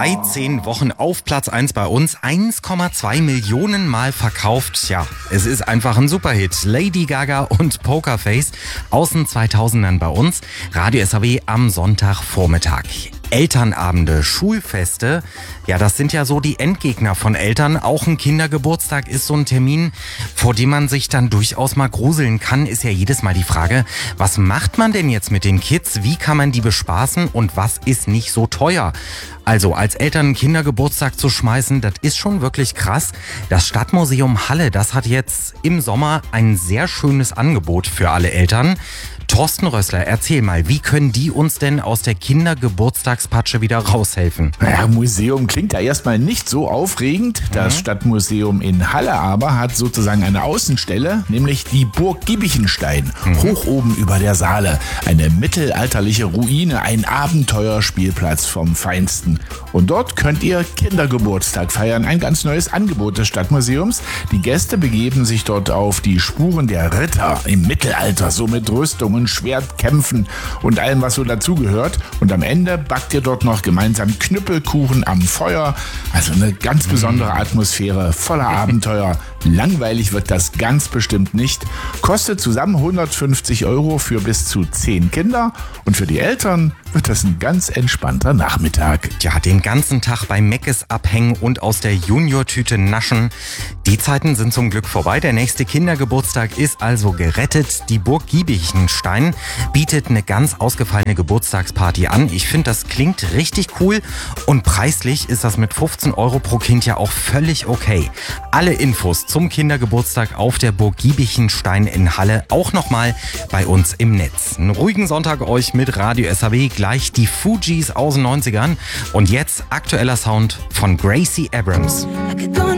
13 Wochen auf Platz 1 bei uns, 1,2 Millionen Mal verkauft. Ja, es ist einfach ein Superhit. Lady Gaga und Pokerface aus den 2000ern bei uns. Radio SAW am Sonntagvormittag. Elternabende, Schulfeste, ja, das sind ja so die Endgegner von Eltern. Auch ein Kindergeburtstag ist so ein Termin, vor dem man sich dann durchaus mal gruseln kann. Ist ja jedes Mal die Frage, was macht man denn jetzt mit den Kids? Wie kann man die bespaßen und was ist nicht so teuer? Also als Eltern einen Kindergeburtstag zu schmeißen, das ist schon wirklich krass. Das Stadtmuseum Halle, das hat jetzt im Sommer ein sehr schönes Angebot für alle Eltern. Thorsten Rössler, erzähl mal, wie können die uns denn aus der Kindergeburtstagspatsche wieder raushelfen? Naja, Museum klingt ja erstmal nicht so aufregend. Das Stadtmuseum in Halle aber hat sozusagen eine Außenstelle, nämlich die Burg Giebichenstein, hoch oben über der Saale. Eine mittelalterliche Ruine, ein Abenteuerspielplatz vom Feinsten. Und dort könnt ihr Kindergeburtstag feiern, ein ganz neues Angebot des Stadtmuseums. Die Gäste begeben sich dort auf die Spuren der Ritter im Mittelalter, so mit Rüstungen, Schwertkämpfen und allem, was so dazugehört. Und am Ende backt ihr dort noch gemeinsam Knüppelkuchen am Feuer. Also eine ganz besondere Atmosphäre, voller Abenteuer. Langweilig wird das ganz bestimmt nicht. Kostet zusammen 150 € für bis zu 10 Kinder. Und für die Eltern wird das ein ganz entspannter Nachmittag. Ja, den ganzen Tag bei Meckes abhängen und aus der Junior-Tüte naschen. Die Zeiten sind zum Glück vorbei. Der nächste Kindergeburtstag ist also gerettet. Die Burg Giebichenstein bietet eine ganz ausgefallene Geburtstagsparty an. Ich finde, das klingt richtig cool. Und preislich ist das mit 15 € pro Kind ja auch völlig okay. Alle Infos zum Kindergeburtstag auf der Burg Giebichenstein in Halle auch nochmal bei uns im Netz. Einen ruhigen Sonntag euch mit Radio SAW. Gleich die Fugees aus den 90ern. Und jetzt aktueller Sound von Gracie Abrams.